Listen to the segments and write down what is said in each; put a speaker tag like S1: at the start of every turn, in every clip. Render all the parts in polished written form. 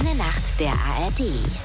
S1: junge Nacht der ARD.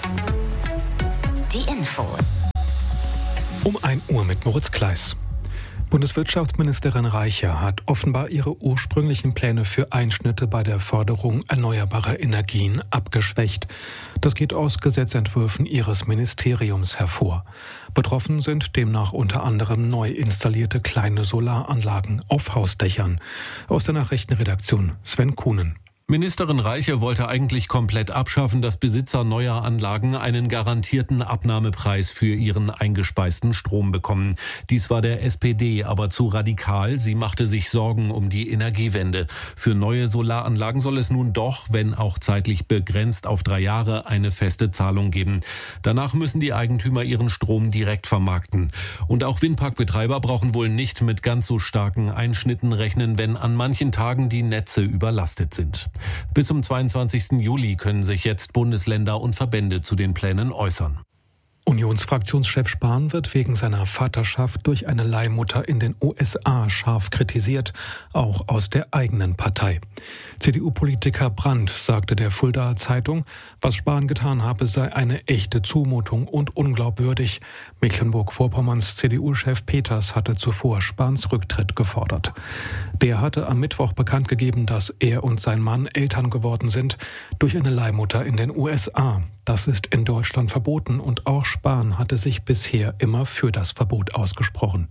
S1: Die Infos.
S2: Um 1 Uhr mit Moritz Kleiss. Bundeswirtschaftsministerin Reiche hat offenbar ihre ursprünglichen Pläne für Einschnitte bei der Förderung erneuerbarer Energien abgeschwächt. Das geht aus Gesetzentwürfen ihres Ministeriums hervor. Betroffen sind demnach unter anderem neu installierte kleine Solaranlagen auf Hausdächern. Aus der Nachrichtenredaktion Sven Kuhnen.
S3: Ministerin Reiche wollte eigentlich komplett abschaffen, dass Besitzer neuer Anlagen einen garantierten Abnahmepreis für ihren eingespeisten Strom bekommen. Dies war der SPD aber zu radikal. Sie machte sich Sorgen um die Energiewende. Für neue Solaranlagen soll es nun doch, wenn auch zeitlich begrenzt auf 3 Jahre, eine feste Zahlung geben. Danach müssen die Eigentümer ihren Strom direkt vermarkten. Und auch Windparkbetreiber brauchen wohl nicht mit ganz so starken Einschnitten rechnen, wenn an manchen Tagen die Netze überlastet sind. Bis zum 22. Juli können sich jetzt Bundesländer und Verbände zu den Plänen äußern.
S2: Unionsfraktionschef Spahn wird wegen seiner Vaterschaft durch eine Leihmutter in den USA scharf kritisiert, auch aus der eigenen Partei. CDU-Politiker Brandt sagte der Fuldaer Zeitung, was Spahn getan habe, sei eine echte Zumutung und unglaubwürdig. Mecklenburg-Vorpommerns CDU-Chef Peters hatte zuvor Spahns Rücktritt gefordert. Der hatte am Mittwoch bekannt gegeben, dass er und sein Mann Eltern geworden sind durch eine Leihmutter in den USA. Das ist in Deutschland verboten und auch Spahn hatte sich bisher immer für das Verbot ausgesprochen.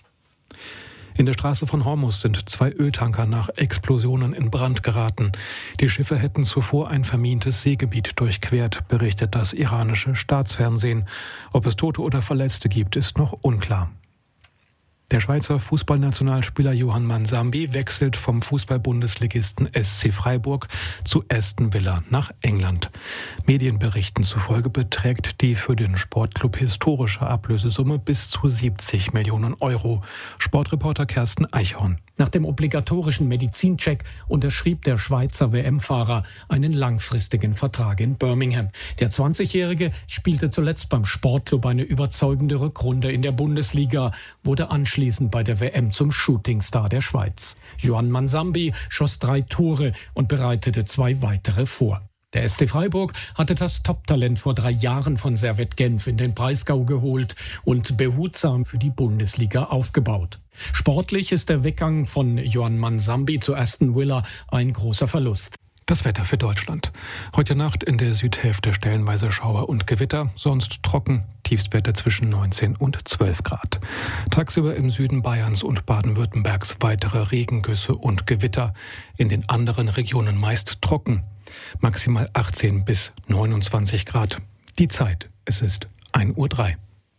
S2: In der Straße von Hormuz sind 2 Öltanker nach Explosionen in Brand geraten. Die Schiffe hätten zuvor ein vermintes Seegebiet durchquert, berichtet das iranische Staatsfernsehen. Ob es Tote oder Verletzte gibt, ist noch unklar. Der Schweizer Fußballnationalspieler Johann Mansambi wechselt vom Fußball-Bundesligisten SC Freiburg zu Aston Villa nach England. Medienberichten zufolge beträgt die für den Sportclub historische Ablösesumme bis zu 70 Millionen Euro. Sportreporter Kersten Eichhorn.
S4: Nach dem obligatorischen Medizincheck unterschrieb der Schweizer WM-Fahrer einen langfristigen Vertrag in Birmingham. Der 20-Jährige spielte zuletzt beim Sportclub eine überzeugende Rückrunde in der Bundesliga, wurde anschließend bei der WM zum Shootingstar der Schweiz. Johann Mansambi schoss 3 Tore und bereitete 2 weitere vor. Der SC Freiburg hatte das Top-Talent vor 3 Jahren von Servette Genf in den Breisgau geholt und behutsam für die Bundesliga aufgebaut. Sportlich ist der Weggang von Johann Mansambi zu Aston Villa ein großer Verlust.
S2: Das Wetter für Deutschland. Heute Nacht in der Südhälfte stellenweise Schauer und Gewitter, sonst trocken, Tiefstwerte zwischen 19 und 12 Grad. Tagsüber im Süden Bayerns und Baden-Württembergs weitere Regengüsse und Gewitter, in den anderen Regionen meist trocken. Maximal 18 bis 29 Grad. Die Zeit, es ist 1:03 Uhr.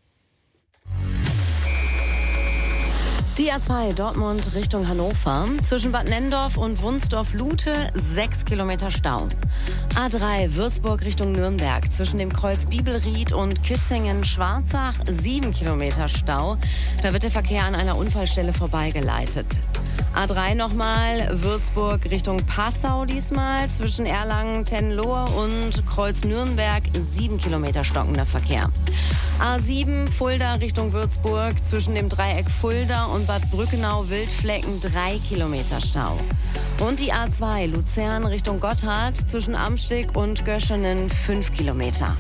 S5: Die A2 Dortmund Richtung Hannover. Zwischen Bad Nenndorf und Wunsdorf-Lute 6 Kilometer Stau. A3 Würzburg Richtung Nürnberg. Zwischen dem Kreuz Bibelried und Kitzingen-Schwarzach 7 Kilometer Stau. Da wird der Verkehr an einer Unfallstelle vorbeigeleitet. A3 nochmal, Würzburg Richtung Passau diesmal. Zwischen Erlangen-Tenlohe und Kreuz Nürnberg 7 Kilometer stockender Verkehr. A7 Fulda Richtung Würzburg. Zwischen dem Dreieck Fulda und Bad Brückenau-Wildflecken 3 Kilometer Stau. Und die A2 Luzern Richtung Gotthard zwischen Amstig und Göschenen 5 Kilometer.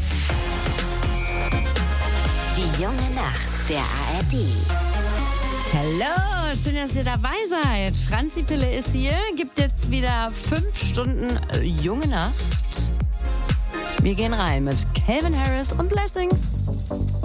S1: Die junge Nacht der ARD.
S5: Hallo, schön, dass ihr dabei seid. Franzi Pille ist hier, gibt jetzt wieder 5 Stunden junge Nacht. Wir gehen rein mit Calvin Harris und Blessings.